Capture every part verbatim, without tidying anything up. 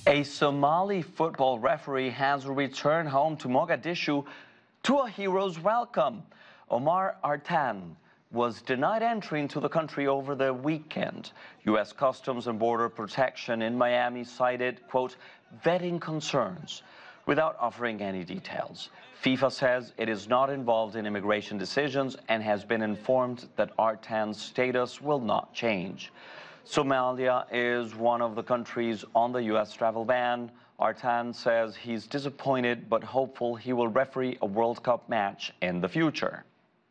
A Somali football referee has returned home to Mogadishu to a hero's welcome. Omar Artan was denied entry into the country over the weekend. U S Customs and Border Protection in Miami cited, quote, vetting concerns, without offering any details. FIFA says it is not involved in immigration decisions and has been informed that Artan's status will not change. Somalia is one of the countries on the U S travel ban. Artan says he's disappointed but hopeful he will referee a World Cup match in the future.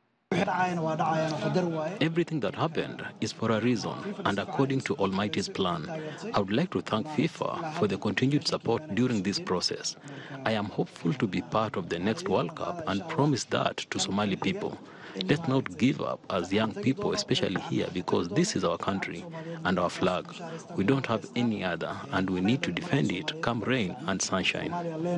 Everything that happened is for a reason and according to Almighty's plan. I would like to thank FIFA for the continued support during this process. I am hopeful to be part of the next World Cup and promise that to Somali people. Let's not give up as young people, especially here, because this is our country and our flag. We don't have any other, and we need to defend it come rain and sunshine.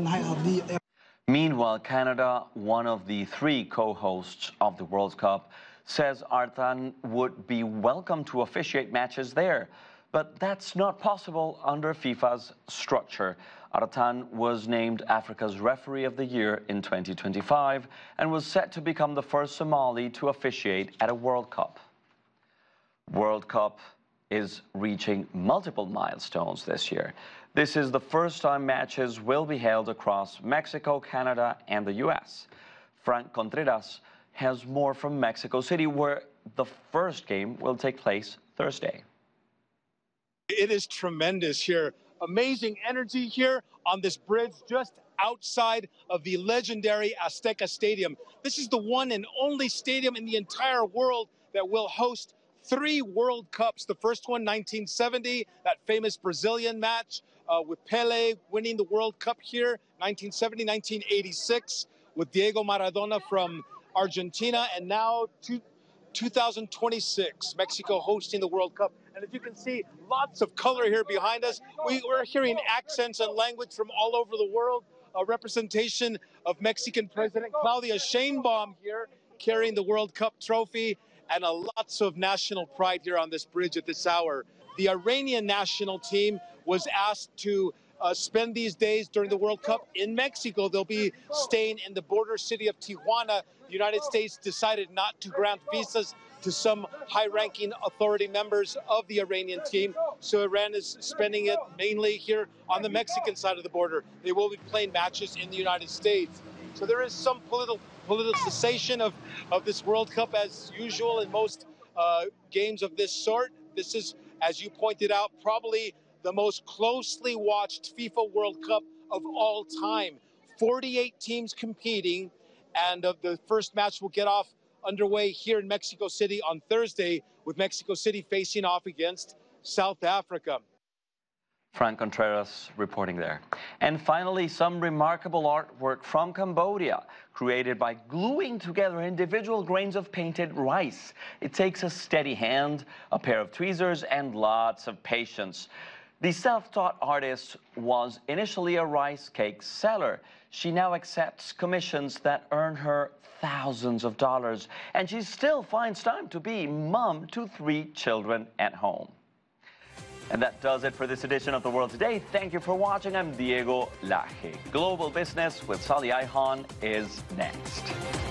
Meanwhile, Canada, one of the three co-hosts of the World Cup, says Artan would be welcome to officiate matches there. But that's not possible under FIFA's structure. Artan was named Africa's Referee of the Year in twenty twenty-five and was set to become the first Somali to officiate at a World Cup. World Cup is reaching multiple milestones this year. This is the first time matches will be held across Mexico, Canada, and the U S. Frank Contreras has more from Mexico City, where the first game will take place Thursday. It is tremendous here. Amazing energy here on this bridge just outside of the legendary Azteca Stadium. This is the one and only stadium in the entire world that will host three World Cups. The first one, nineteen seventy, that famous Brazilian match uh, with Pele winning the World Cup here, nineteen seventy, nineteen eighty-six, with Diego Maradona from Argentina, and now two, two thousand twenty-six, Mexico hosting the World Cup. And as you can see, lots of color here behind us. We, we're hearing accents and language from all over the world. A representation of Mexican President Claudia Sheinbaum here carrying the World Cup trophy, and a lots of national pride here on this bridge at this hour. The Iranian national team was asked to uh, spend these days during the World Cup in Mexico. They'll be staying in the border city of Tijuana. The United States decided not to grant visas to some high-ranking authority members of the Iranian team. So Iran is spending it mainly here on the Mexican side of the border. They will be playing matches in the United States. So there is some political politicization of, of this World Cup as usual in most uh, games of this sort. This is, as you pointed out, probably the most closely watched FIFA World Cup of all time. forty-eight teams competing, and uh, the first match will get off underway here in Mexico City on Thursday, with Mexico City facing off against South Africa. Frank Contreras reporting there. And finally, some remarkable artwork from Cambodia, created by gluing together individual grains of painted rice. It takes a steady hand, a pair of tweezers, and lots of patience. The self-taught artist was initially a rice cake seller. She now accepts commissions that earn her thousands of dollars, and she still finds time to be mom to three children at home. And that does it for this edition of The World Today. Thank you for watching. I'm Diego Laje. Global Business with Sally Ihon is next.